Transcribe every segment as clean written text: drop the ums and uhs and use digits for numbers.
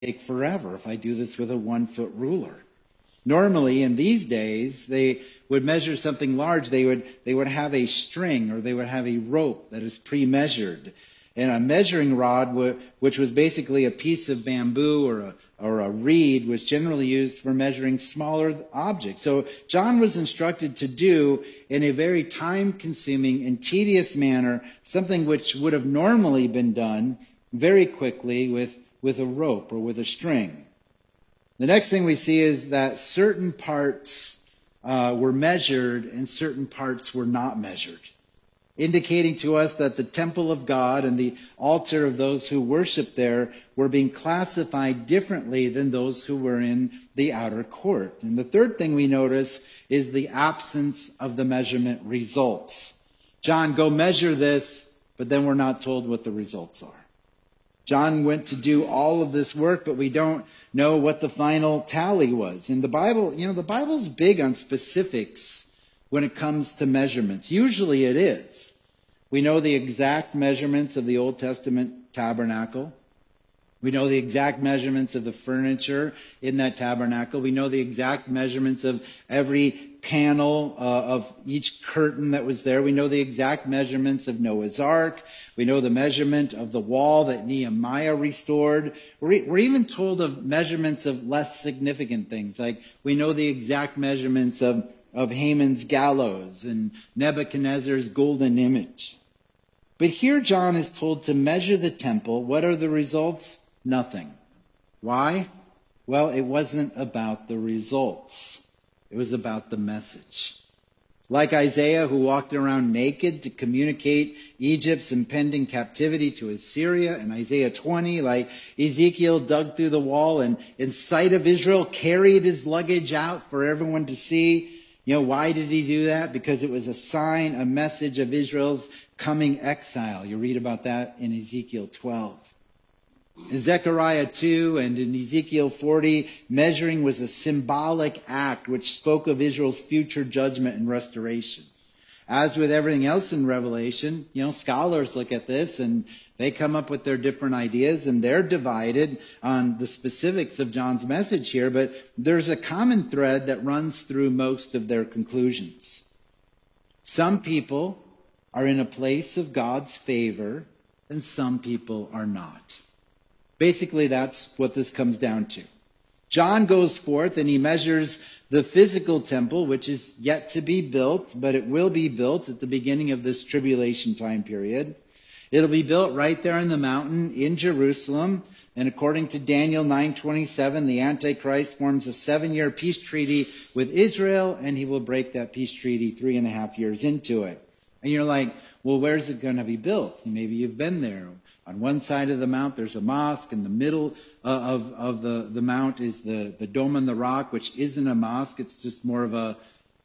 take forever if I do this with a 1-foot ruler. Normally, in these days, they would measure something large. They would have a string or they would have a rope that is pre-measured. And a measuring rod, which was basically a piece of bamboo or a reed, was generally used for measuring smaller objects. So John was instructed to do, in a very time-consuming and tedious manner, something which would have normally been done very quickly with a rope or with a string. The next thing we see is that certain parts were measured and certain parts were not measured, indicating to us that the temple of God and the altar of those who worship there were being classified differently than those who were in the outer court. And the third thing we notice is the absence of the measurement results. John, go measure this, but then we're not told what the results are. John went to do all of this work, but we don't know what the final tally was. And the Bible, the Bible's big on specifics when it comes to measurements. Usually it is. We know the exact measurements of the Old Testament tabernacle. We know the exact measurements of the furniture in that tabernacle. We know the exact measurements of every panel of each curtain that was there. We know the exact measurements of Noah's Ark. We know the measurement of the wall that Nehemiah restored. We're even told of measurements of less significant things. Like we know the exact measurements of Haman's gallows and Nebuchadnezzar's golden image. But here John is told to measure the temple. What are the results? Nothing. Why? Well, it wasn't about the results. It was about the message. Like Isaiah, who walked around naked to communicate Egypt's impending captivity to Assyria in Isaiah 20, like Ezekiel dug through the wall and in sight of Israel carried his luggage out for everyone to see. Why did he do that? Because it was a sign, a message of Israel's coming exile. You read about that in Ezekiel 12. In Zechariah 2 and in Ezekiel 40, measuring was a symbolic act which spoke of Israel's future judgment and restoration. As with everything else in Revelation, scholars look at this and they come up with their different ideas and they're divided on the specifics of John's message here, but there's a common thread that runs through most of their conclusions. Some people are in a place of God's favor and some people are not. Basically, that's what this comes down to. John goes forth and he measures the physical temple, which is yet to be built, but it will be built at the beginning of this tribulation time period. It'll be built right there in the mountain in Jerusalem. And according to Daniel 9:27, the Antichrist forms a 7-year peace treaty with Israel, and he will break that peace treaty 3.5 years into it. And you're like, well, where's it going to be built? Maybe you've been there. On one side of the mount, there's a mosque. In the middle of the mount is the Dome on the Rock, which isn't a mosque. It's just more of a,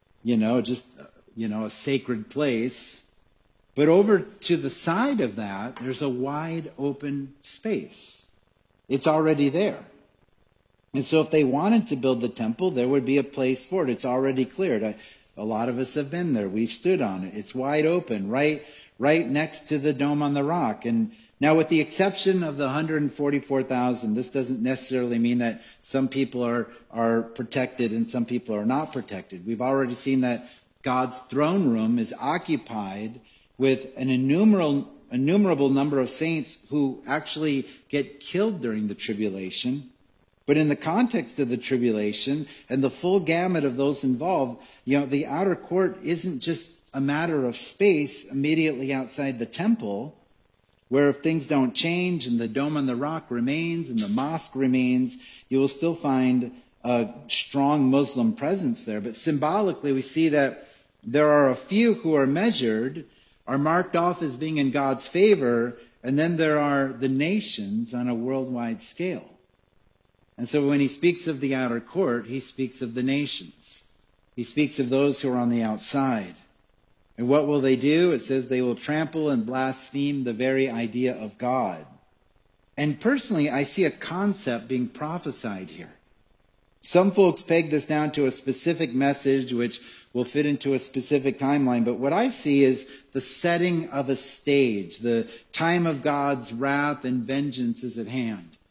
a sacred place. But over to the side of that, there's a wide open space. It's already there. And so if they wanted to build the temple, there would be a place for it. It's already cleared. A lot of us have been there. We've stood on it. It's wide open, right next to the Dome on the Rock. And now, with the exception of the 144,000, this doesn't necessarily mean that some people are protected and some people are not protected. We've already seen that God's throne room is occupied with an innumerable number of saints who actually get killed during the tribulation. But in the context of the tribulation and the full gamut of those involved, the outer court isn't just a matter of space immediately outside the temple, where if things don't change and the Dome on the Rock remains and the mosque remains, you will still find a strong Muslim presence there. But symbolically, we see that there are a few who are measured, are marked off as being in God's favor, and then there are the nations on a worldwide scale. And so when he speaks of the outer court, he speaks of the nations. He speaks of those who are on the outside. And what will they do? It says they will trample and blaspheme the very idea of God. And personally, I see a concept being prophesied here. Some folks peg this down to a specific message which will fit into a specific timeline. But what I see is the setting of a stage. The time of God's wrath and vengeance is at hand.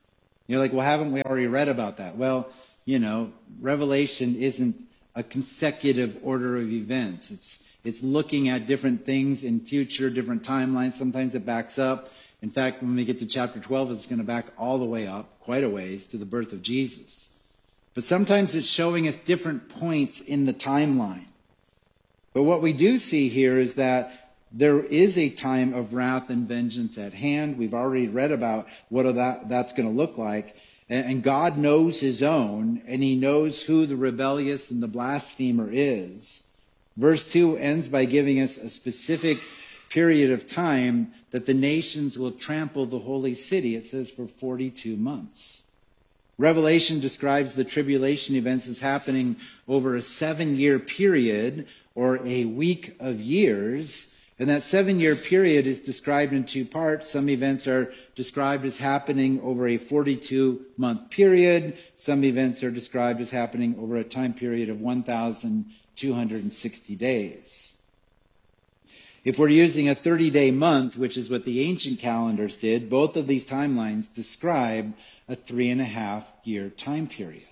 You're like, well, haven't we already read about that? Well, Revelation isn't a consecutive order of events. It's looking at different things in future, different timelines. Sometimes it backs up. In fact, when we get to chapter 12, it's going to back all the way up, quite a ways, to the birth of Jesus. But sometimes it's showing us different points in the timeline. But what we do see here is that there is a time of wrath and vengeance at hand. We've already read about what that's going to look like. And God knows his own, and he knows who the rebellious and the blasphemer is. Verse 2 ends by giving us a specific period of time that the nations will trample the holy city. It says for 42 months. Revelation describes the tribulation events as happening over a 7-year period, or a week of years. And that 7-year period is described in 2 parts. Some events are described as happening over a 42-month period. Some events are described as happening over a time period of 1,260 days. If we're using a 30-day month, which is what the ancient calendars did, both of these timelines describe a 3.5-year time period.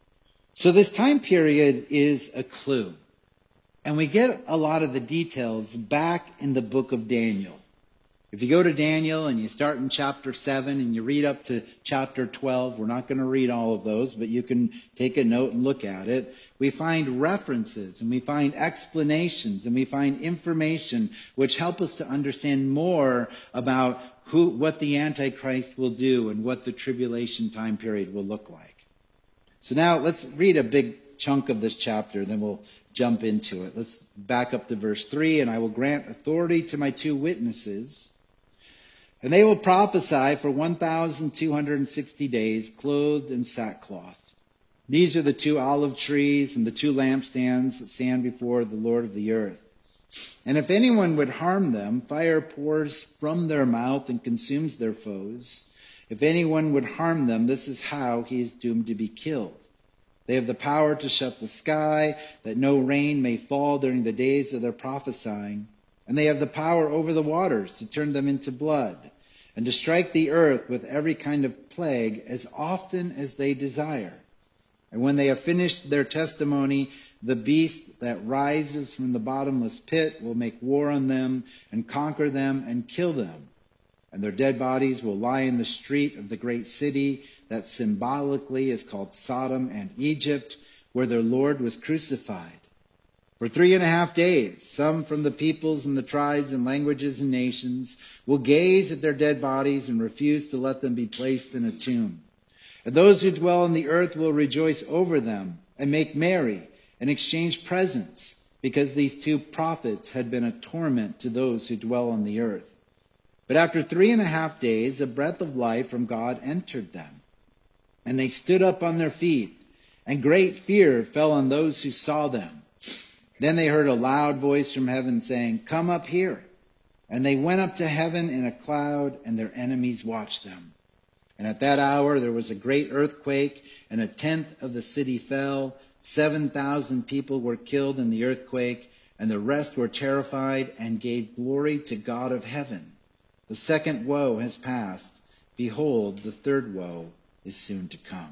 So this time period is a clue. And we get a lot of the details back in the book of Daniel. If you go to Daniel and you start in chapter 7 and you read up to chapter 12, we're not going to read all of those, but you can take a note and look at it. We find references and we find explanations and we find information which help us to understand more about what the Antichrist will do and what the tribulation time period will look like. So now let's read a big chunk of this chapter, then we'll jump into it. Let's back up to verse 3. And I will grant authority to my 2 witnesses, and they will prophesy for 1,260 days, clothed in sackcloth. These are the 2 olive trees and the 2 lampstands that stand before the Lord of the earth. And if anyone would harm them, fire pours from their mouth and consumes their foes. If anyone would harm them, this is how he is doomed to be killed. They have the power to shut the sky, that no rain may fall during the days of their prophesying. And they have the power over the waters to turn them into blood, and to strike the earth with every kind of plague as often as they desire. And when they have finished their testimony, the beast that rises from the bottomless pit will make war on them and conquer them and kill them. And their dead bodies will lie in the street of the great city that symbolically is called Sodom and Egypt, where their Lord was crucified. For 3.5 days, some from the peoples and the tribes and languages and nations will gaze at their dead bodies and refuse to let them be placed in a tomb. And those who dwell on the earth will rejoice over them and make merry and exchange presents, because these 2 prophets had been a torment to those who dwell on the earth. But after 3.5 days, a breath of life from God entered them. And they stood up on their feet, and great fear fell on those who saw them. Then they heard a loud voice from heaven saying, "Come up here." And they went up to heaven in a cloud, and their enemies watched them. And at that hour there was a great earthquake, and 1/10 of the city fell. 7,000 people were killed in the earthquake, and the rest were terrified and gave glory to God of heaven. The second woe has passed. Behold, the third woe is soon to come.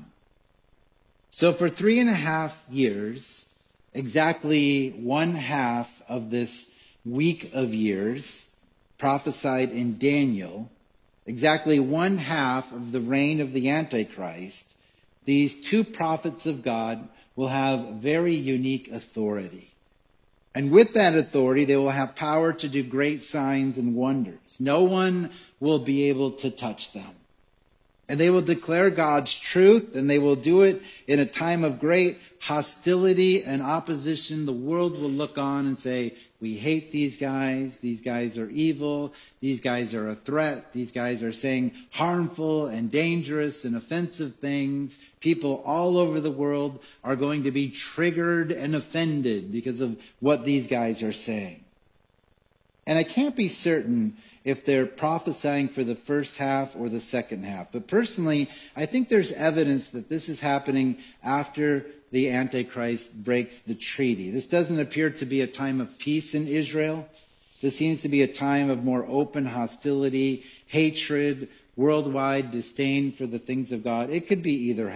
So for 3.5 years, exactly 1/2 of this week of years, prophesied in Daniel, exactly 1/2 of the reign of the Antichrist, these 2 prophets of God will have very unique authority. And with that authority, they will have power to do great signs and wonders. No one will be able to touch them. And they will declare God's truth, and they will do it in a time of great hostility and opposition. The world will look on and say, "We hate these guys are evil, these guys are a threat, these guys are saying harmful and dangerous and offensive things." People all over the world are going to be triggered and offended because of what these guys are saying. And I can't be certain if they're prophesying for the first half or the second half. But personally, I think there's evidence that this is happening after the Antichrist breaks the treaty. This doesn't appear to be a time of peace in Israel. This seems to be a time of more open hostility, hatred, worldwide disdain for the things of God. It could be either